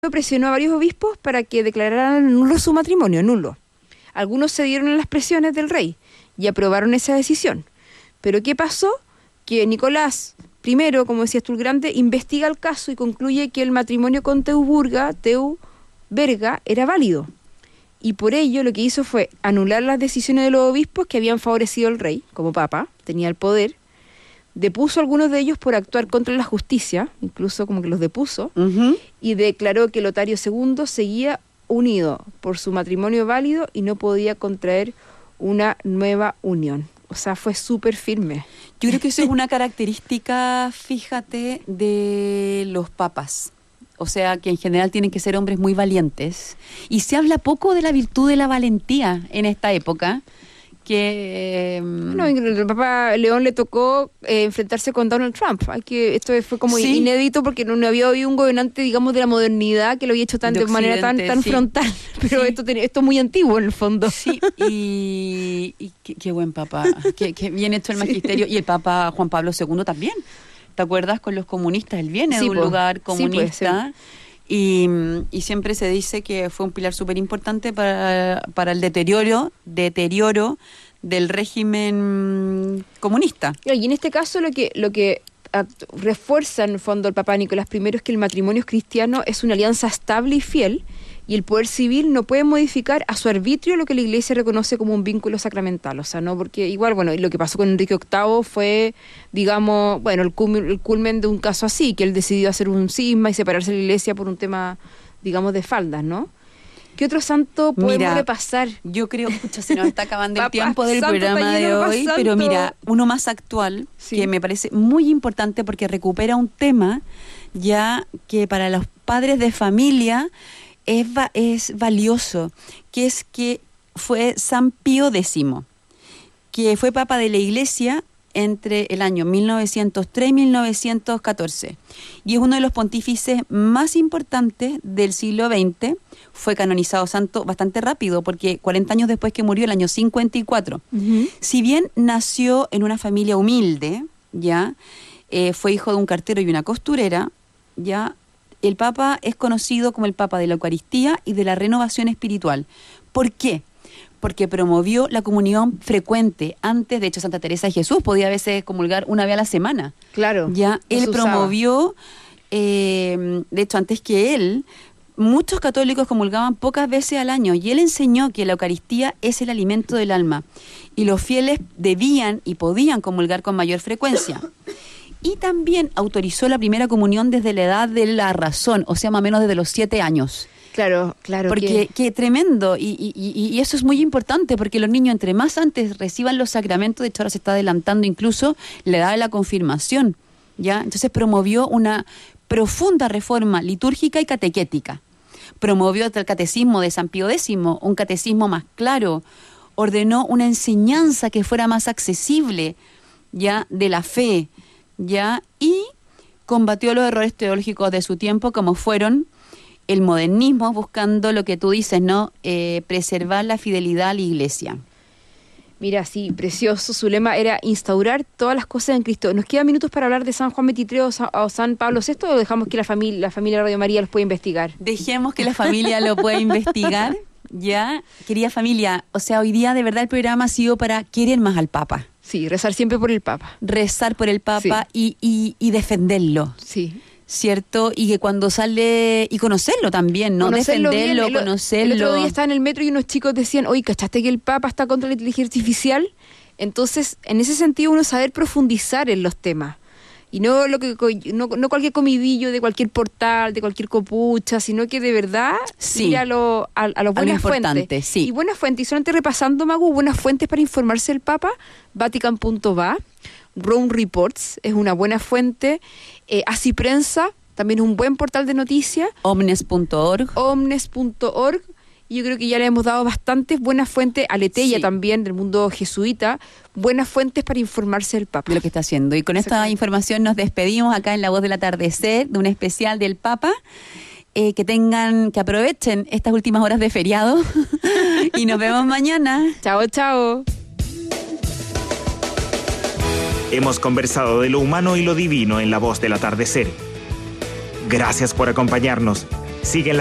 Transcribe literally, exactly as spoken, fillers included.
presionó a varios obispos para que declararan nulo su matrimonio, nulo. Algunos cedieron a las presiones del rey y aprobaron esa decisión. Pero ¿qué pasó? Que Nicolás I, como decías tú el Grande, investiga el caso y concluye que el matrimonio con Teuburga, Teuberga, era válido. Y por ello lo que hizo fue anular las decisiones de los obispos que habían favorecido al rey, como papa, tenía el poder, depuso a algunos de ellos por actuar contra la justicia, incluso como que los depuso, Uh-huh. y declaró que Lotario segundo seguía unido por su matrimonio válido y no podía contraer una nueva unión. O sea, fue súper firme. Yo creo que eso es una característica, fíjate, de los papas. O sea, que en general tienen que ser hombres muy valientes. Y se habla poco de la virtud de la valentía en esta época, que... eh, No, el Papa León le tocó eh, enfrentarse con Donald Trump. Hay que, esto fue como Sí. inédito porque no, no había habido un gobernante, digamos, de la modernidad que lo había hecho tan, De de manera tan, Occidente, tan sí. frontal. Pero Sí. esto, ten- esto es muy antiguo en el fondo. Sí, y, y qué, qué buen papa, qué, qué bien hecho el magisterio. Y el Papa Juan Pablo segundo también. ¿Te acuerdas con los comunistas? Él viene Sí, de un po. lugar Sí, pues, comunista. Y, y siempre se dice que fue un pilar súper importante para, para el deterioro, deterioro del régimen comunista. Y en este caso lo que, lo que act- refuerza en el fondo el Papa Nicolás I es que el matrimonio cristiano es una alianza estable y fiel, y el poder civil no puede modificar a su arbitrio lo que la Iglesia reconoce como un vínculo sacramental. O sea, no, porque igual, bueno, y lo que pasó con Enrique octavo fue, digamos, bueno, el culmen, el culmen de un caso así, que él decidió hacer un cisma y separarse de la Iglesia por un tema, digamos, de faldas, ¿no? ¿Qué otro santo podemos Mira, repasar? Yo creo, escucha, se nos está acabando el Papá tiempo del santo, programa está de lleno de hoy, papá pero santo. mira, uno más actual, Sí. que me parece muy importante porque recupera un tema ya que para los padres de familia es, va- es valioso, que es que fue San Pío X, que fue papa de la Iglesia entre el año mil novecientos tres y mil novecientos catorce, y es uno de los pontífices más importantes del siglo veinte. Fue canonizado santo bastante rápido, porque cuarenta años después que murió, el año cincuenta y cuatro. Ujú. Si bien nació en una familia humilde, ya eh, fue hijo de un cartero y una costurera, ya el Papa es conocido como el Papa de la Eucaristía y de la renovación espiritual. ¿Por qué? Porque promovió la comunión frecuente. Antes, de hecho, Santa Teresa de Jesús podía a veces comulgar una vez a la semana. Claro. Ya, no él se usaba. promovió, eh, de hecho, antes que él, muchos católicos comulgaban pocas veces al año, y él enseñó que la Eucaristía es el alimento del alma, y los fieles debían y podían comulgar con mayor frecuencia. Y también autorizó la primera comunión desde la edad de la razón, o sea, más o menos desde los siete años. Claro, claro. Porque que- qué tremendo, y, y, y, y eso es muy importante, porque los niños entre más antes reciban los sacramentos, de hecho ahora se está adelantando incluso la edad de la confirmación, ¿ya? Entonces promovió una profunda reforma litúrgica y catequética. Promovió el catecismo de San Pío X, un catecismo más claro, ordenó una enseñanza que fuera más accesible, ¿ya? De la fe, ¿ya? Y combatió los errores teológicos de su tiempo, como fueron el modernismo, buscando lo que tú dices, ¿no? Eh, preservar la fidelidad a la Iglesia. Mira, sí, precioso. Su lema era instaurar todas las cosas en Cristo. ¿Nos quedan minutos para hablar de San Juan veintitrés o San, o San Pablo sexto, o dejamos que la familia, la familia de Radio María los pueda investigar? Dejemos que la familia lo pueda investigar, ¿ya? Querida familia, o sea, hoy día de verdad el programa ha sido para querer más al Papa, Sí, rezar siempre por el Papa. rezar por el Papa y, y, y defenderlo, Sí. ¿cierto? Y que cuando sale, y conocerlo también, ¿no? Conocerlo Defenderlo, bien. El- conocerlo. El otro día estaba en el metro y unos chicos decían, oye, ¿cachaste que el Papa está contra la inteligencia artificial? Entonces, en ese sentido, uno saber profundizar en los temas. Y no lo que no, no cualquier comidillo de cualquier portal, de cualquier copucha, sino que de verdad Sí. ir a, lo, a, a los buenas importante, fuentes. sí. Y buenas fuentes, y solamente repasando, Magu, buenas fuentes para informarse del Papa, Vatican punto va, Rome Reports es una buena fuente, eh, Así Prensa, también es un buen portal de noticias, Omnes punto org. omnes punto org, y yo creo que ya le hemos dado bastantes buenas fuentes, a Letella Sí. también, del mundo jesuita, buenas fuentes para informarse del Papa. De lo que está haciendo. Y con esta Exactamente. información nos despedimos acá en La Voz del Atardecer, de un especial del Papa. Eh, que tengan, que aprovechen estas últimas horas de feriado y nos vemos mañana. Chao, chao. Hemos conversado de lo humano y lo divino en La Voz del Atardecer. Gracias por acompañarnos Sigue la